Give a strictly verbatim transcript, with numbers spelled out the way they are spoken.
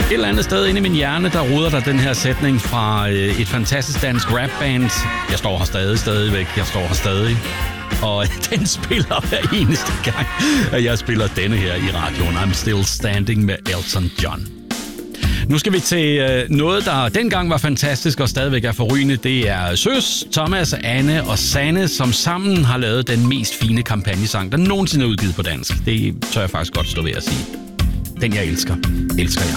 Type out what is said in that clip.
Et eller andet sted inde i min hjerne, der ruder der den her sætning fra øh, et fantastisk dansk rapband. Jeg står her stadig, stadigvæk. Jeg står her stadig. Og den spiller hver eneste gang, at jeg spiller denne her i radioen. I'm Still Standing med Elton John. Nu skal vi til øh, noget, der dengang var fantastisk og stadigvæk er forrygende. Det er Søs, Thomas, Anne og Sanne, som sammen har lavet den mest fine kampagnesang, der nogensinde er udgivet på dansk. Det tør jeg faktisk godt stå ved at sige. Den jeg elsker, elsker jeg.